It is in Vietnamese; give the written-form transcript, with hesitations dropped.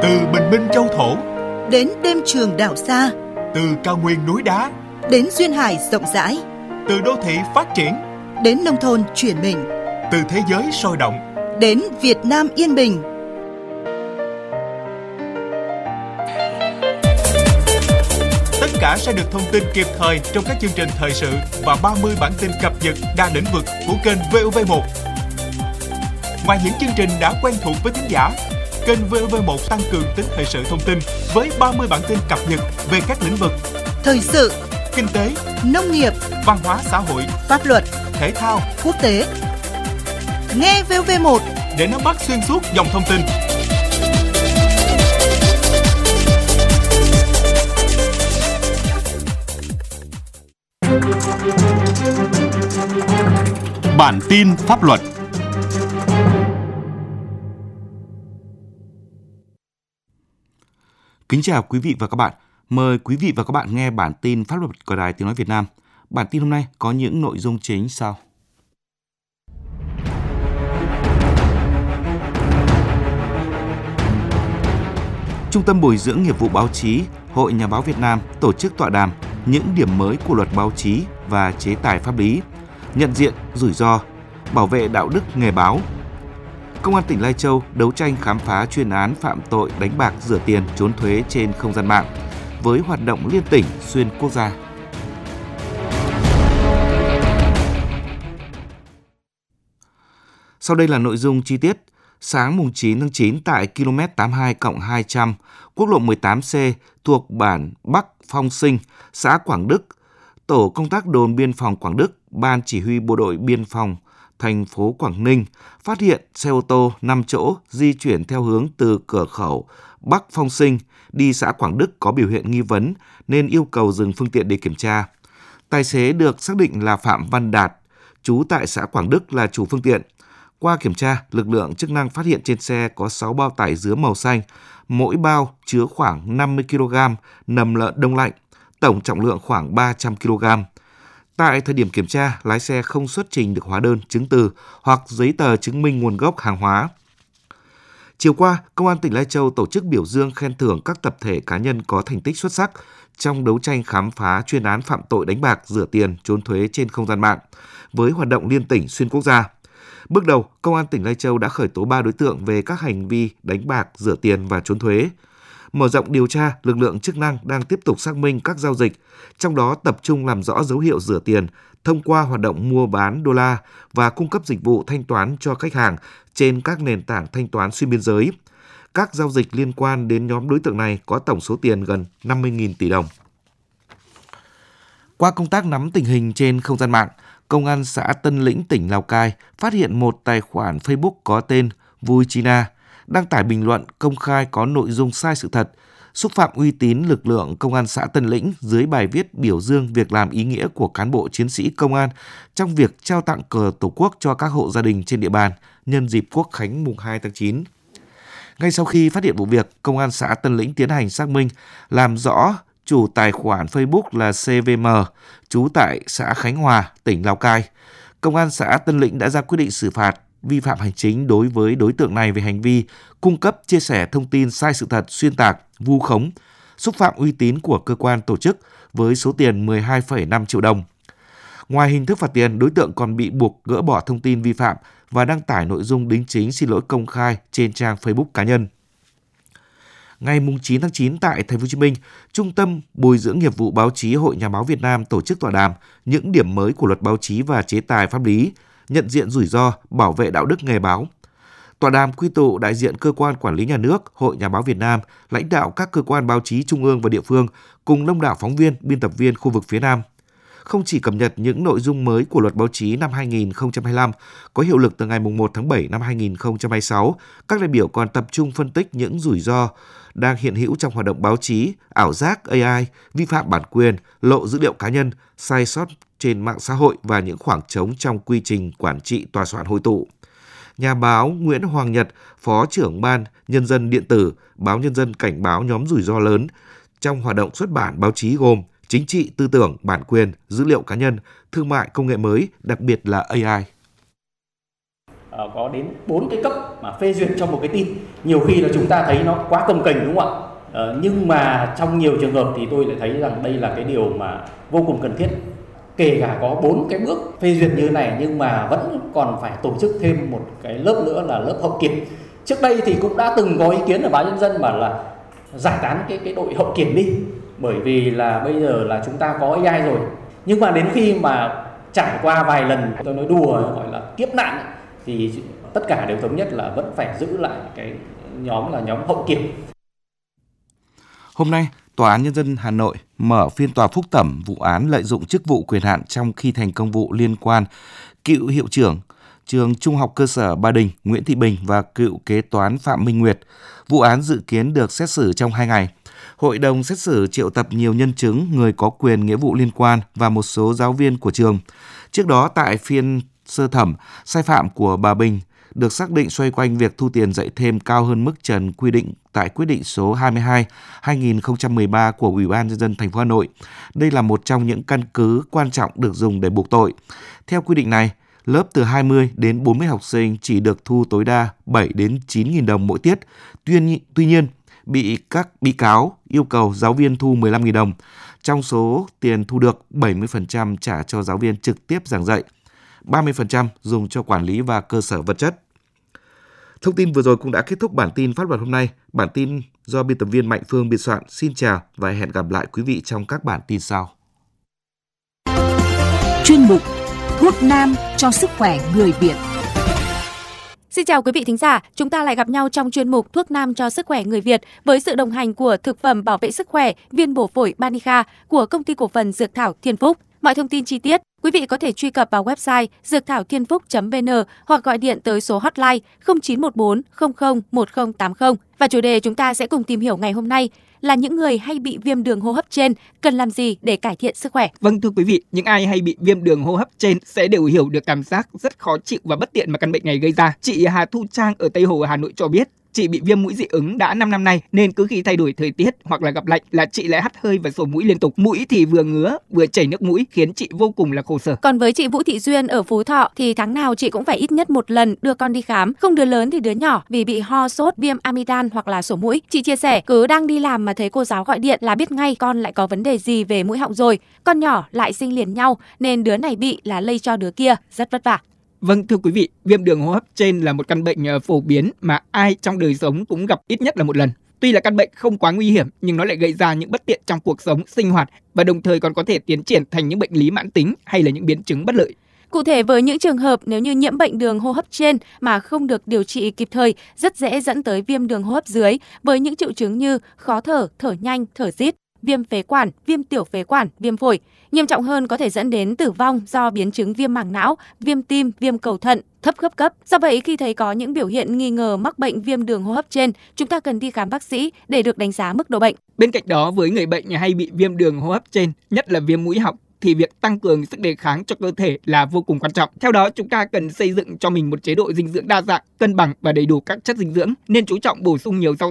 Từ bình minh châu thổ đến đêm trường đảo xa, từ cao nguyên núi đá đến duyên hải rộng rãi, từ đô thị phát triển đến nông thôn chuyển mình, từ thế giới sôi động đến Việt Nam yên bình. Tất cả sẽ được thông tin kịp thời trong các chương trình thời sự và 30 bản tin cập nhật đa lĩnh vực của kênh VOV1. Ngoài những chương trình đã quen thuộc với thính giả, kênh VOV1 tăng cường tính thời sự thông tin với 30 bản tin cập nhật về các lĩnh vực thời sự, kinh tế, nông nghiệp, văn hóa xã hội, pháp luật, thể thao, quốc tế. Nghe VOV1 để nắm bắt xuyên suốt dòng thông tin. Bản tin pháp luật. Kính chào quý vị và các bạn. Mời quý vị và các bạn nghe bản tin pháp luật của Đài Tiếng nói Việt Nam. Bản tin hôm nay có những nội dung chính sau. Trung tâm bồi dưỡng nghiệp vụ báo chí, Hội Nhà báo Việt Nam tổ chức tọa đàm những điểm mới của luật báo chí và chế tài pháp lý, nhận diện rủi ro, bảo vệ đạo đức nghề báo. Công an tỉnh Lai Châu đấu tranh khám phá chuyên án phạm tội đánh bạc rửa tiền trốn thuế trên không gian mạng với hoạt động liên tỉnh xuyên quốc gia. Sau đây là nội dung chi tiết. Sáng mùng 9 tháng 9 tại km 82+200, quốc lộ 18C thuộc bản Bắc Phong Sinh, xã Quảng Đức, tổ công tác đồn biên phòng Quảng Đức, Ban chỉ huy bộ đội biên phòng thành phố Quảng Ninh phát hiện xe ô tô 5 chỗ di chuyển theo hướng từ cửa khẩu Bắc Phong Sinh đi xã Quảng Đức có biểu hiện nghi vấn nên yêu cầu dừng phương tiện để kiểm tra. Tài xế được xác định là Phạm Văn Đạt, trú tại xã Quảng Đức là chủ phương tiện. Qua kiểm tra, lực lượng chức năng phát hiện trên xe có 6 bao tải dứa màu xanh, mỗi bao chứa khoảng 50 kg nầm lợn đông lạnh, tổng trọng lượng khoảng 300 kg. Tại thời điểm kiểm tra, lái xe không xuất trình được hóa đơn, chứng từ hoặc giấy tờ chứng minh nguồn gốc hàng hóa. Chiều qua, Công an tỉnh Lai Châu tổ chức biểu dương khen thưởng các tập thể cá nhân có thành tích xuất sắc trong đấu tranh khám phá chuyên án phạm tội đánh bạc rửa tiền trốn thuế trên không gian mạng với hoạt động liên tỉnh xuyên quốc gia. Bước đầu, Công an tỉnh Lai Châu đã khởi tố 3 đối tượng về các hành vi đánh bạc, rửa tiền và trốn thuế. Mở rộng điều tra, lực lượng chức năng đang tiếp tục xác minh các giao dịch, trong đó tập trung làm rõ dấu hiệu rửa tiền thông qua hoạt động mua bán đô la và cung cấp dịch vụ thanh toán cho khách hàng trên các nền tảng thanh toán xuyên biên giới. Các giao dịch liên quan đến nhóm đối tượng này có tổng số tiền gần 50.000 tỷ đồng. Qua công tác nắm tình hình trên không gian mạng, Công an xã Tân Lĩnh, tỉnh Lào Cai phát hiện một tài khoản Facebook có tên Vui China đăng tải bình luận công khai có nội dung sai sự thật, xúc phạm uy tín lực lượng Công an xã Tân Lĩnh dưới bài viết biểu dương việc làm ý nghĩa của cán bộ chiến sĩ công an trong việc trao tặng cờ Tổ quốc cho các hộ gia đình trên địa bàn nhân dịp Quốc khánh mùng 2 tháng 9. Ngay sau khi phát hiện vụ việc, Công an xã Tân Lĩnh tiến hành xác minh, làm rõ chủ tài khoản Facebook là CVM, trú tại xã Khánh Hòa, tỉnh Lào Cai. Công an xã Tân Lĩnh đã ra quyết định xử phạt vi phạm hành chính đối với đối tượng này về hành vi cung cấp, chia sẻ thông tin sai sự thật, xuyên tạc, vu khống, xúc phạm uy tín của cơ quan tổ chức với số tiền 12,5 triệu đồng. Ngoài hình thức phạt tiền, đối tượng còn bị buộc gỡ bỏ thông tin vi phạm và đăng tải nội dung đính chính xin lỗi công khai trên trang Facebook cá nhân. Ngày 9 tháng 9 tại Thành phố Hồ Chí Minh, Trung tâm bồi dưỡng nghiệp vụ báo chí Hội Nhà báo Việt Nam tổ chức tọa đàm những điểm mới của luật báo chí và chế tài pháp lý, nhận diện rủi ro, bảo vệ đạo đức nghề báo. Tọa đàm quy tụ đại diện cơ quan quản lý nhà nước, Hội Nhà báo Việt Nam, lãnh đạo các cơ quan báo chí trung ương và địa phương cùng đông đảo phóng viên, biên tập viên khu vực phía Nam. Không chỉ cập nhật những nội dung mới của luật báo chí năm 2025 có hiệu lực từ ngày 1 tháng 7 năm 2026, các đại biểu còn tập trung phân tích những rủi ro đang hiện hữu trong hoạt động báo chí, ảo giác AI, vi phạm bản quyền, lộ dữ liệu cá nhân, sai sót trên mạng xã hội và những khoảng trống trong quy trình quản trị tòa soạn hội tụ. Nhà báo Nguyễn Hoàng Nhật, Phó trưởng Ban Nhân dân điện tử, Báo Nhân dân cảnh báo nhóm rủi ro lớn trong hoạt động xuất bản báo chí gồm chính trị, tư tưởng, bản quyền, dữ liệu cá nhân, thương mại, công nghệ mới, đặc biệt là AI. có đến 4 cái cấp mà phê duyệt cho một cái tin. Nhiều khi là chúng ta thấy nó quá cồng kềnh, đúng không ạ? Nhưng mà trong nhiều trường hợp thì tôi lại thấy rằng đây là cái điều mà vô cùng cần thiết. Kể cả có 4 cái bước phê duyệt như thế này nhưng mà vẫn còn phải tổ chức thêm một cái lớp nữa là lớp hậu kiểm. Trước đây thì cũng đã từng có ý kiến ở báo Nhân dân mà là giải tán cái đội hậu kiểm đi, bởi vì là bây giờ là chúng ta có AI rồi. Nhưng mà đến khi mà trải qua vài lần, tôi nói đùa gọi là kiếp nạn, thì tất cả đều thống nhất là vẫn phải giữ lại cái nhóm là nhóm hậu kiểm. Hôm nay, Tòa án Nhân dân Hà Nội mở phiên tòa phúc thẩm vụ án lợi dụng chức vụ quyền hạn trong khi thành công vụ liên quan cựu hiệu trưởng trường Trung học cơ sở Ba Đình Nguyễn Thị Bình và cựu kế toán Phạm Minh Nguyệt. Vụ án dự kiến được xét xử trong 2 ngày. Hội đồng xét xử triệu tập nhiều nhân chứng, người có quyền nghĩa vụ liên quan và một số giáo viên của trường. Trước đó, tại phiên sơ thẩm, sai phạm của bà Bình được xác định xoay quanh việc thu tiền dạy thêm cao hơn mức trần quy định tại quyết định số 22/2013 của Ủy ban Nhân dân thành phố Hà Nội. Đây là một trong những căn cứ quan trọng được dùng để buộc tội. Theo quy định này, lớp từ 20 đến 40 học sinh chỉ được thu tối đa 7 đến 9.000 đồng mỗi tiết. Tuy nhiên, các bị cáo yêu cầu giáo viên thu 15.000 đồng. Trong số tiền thu được, 70% trả cho giáo viên trực tiếp giảng dạy, 30% dùng cho quản lý và cơ sở vật chất. Thông tin vừa rồi cũng đã kết thúc bản tin pháp luật hôm nay. Bản tin do biên tập viên Mạnh Phương biên soạn. Xin chào và hẹn gặp lại quý vị trong các bản tin sau. Chuyên mục Thuốc nam cho sức khỏe người Việt. Xin chào quý vị thính giả, chúng ta lại gặp nhau trong chuyên mục Thuốc nam cho sức khỏe người Việt với sự đồng hành của thực phẩm bảo vệ sức khỏe viên bổ phổi Banica của Công ty cổ phần Dược thảo Thiên Phúc. Mọi thông tin chi tiết, quý vị có thể truy cập vào website dược-thảo-thiên-phúc.vn hoặc gọi điện tới số hotline 0914 00 1080. Và chủ đề chúng ta sẽ cùng tìm hiểu ngày hôm nay là những người hay bị viêm đường hô hấp trên cần làm gì để cải thiện sức khỏe. Vâng, thưa quý vị, những ai hay bị viêm đường hô hấp trên sẽ đều hiểu được cảm giác rất khó chịu và bất tiện mà căn bệnh này gây ra. Chị Hà Thu Trang ở Tây Hồ, Hà Nội cho biết, chị bị viêm mũi dị ứng đã 5 năm nay nên cứ khi thay đổi thời tiết hoặc là gặp lạnh là chị lại hắt hơi và sổ mũi liên tục. Mũi thì vừa ngứa vừa chảy nước mũi khiến chị vô cùng là khổ sở. Còn với chị Vũ Thị Duyên ở Phú Thọ thì tháng nào chị cũng phải ít nhất một lần đưa con đi khám, không đứa lớn thì đứa nhỏ vì bị ho sốt, viêm amidan hoặc là sổ mũi. Chị chia sẻ cứ đang đi làm mà thấy cô giáo gọi điện là biết ngay con lại có vấn đề gì về mũi họng rồi. Con nhỏ lại sinh liền nhau nên đứa này bị là lây cho đứa kia, rất vất vả. Vâng, thưa quý vị, viêm đường hô hấp trên là một căn bệnh phổ biến mà ai trong đời sống cũng gặp ít nhất là một lần. Tuy là căn bệnh không quá nguy hiểm nhưng nó lại gây ra những bất tiện trong cuộc sống, sinh hoạt và đồng thời còn có thể tiến triển thành những bệnh lý mãn tính hay là những biến chứng bất lợi. Cụ thể với những trường hợp nếu như nhiễm bệnh đường hô hấp trên mà không được điều trị kịp thời, rất dễ dẫn tới viêm đường hô hấp dưới với những triệu chứng như khó thở, thở nhanh, thở rít, viêm phế quản, viêm tiểu phế quản, viêm phổi. Nghiêm trọng hơn có thể dẫn đến tử vong do biến chứng viêm màng não, viêm tim, viêm cầu thận, thấp khớp cấp. Do vậy, khi thấy có những biểu hiện nghi ngờ mắc bệnh viêm đường hô hấp trên, chúng ta cần đi khám bác sĩ để được đánh giá mức độ bệnh. Bên cạnh đó, với người bệnh hay bị viêm đường hô hấp trên, nhất là viêm mũi họng, thì việc tăng cường sức đề kháng cho cơ thể là vô cùng quan trọng. Theo đó, chúng ta cần xây dựng cho mình một chế độ dinh dưỡng đa dạng, cân bằng và đầy đủ các chất dinh dưỡng, nên chú trọng bổ sung nhiều rau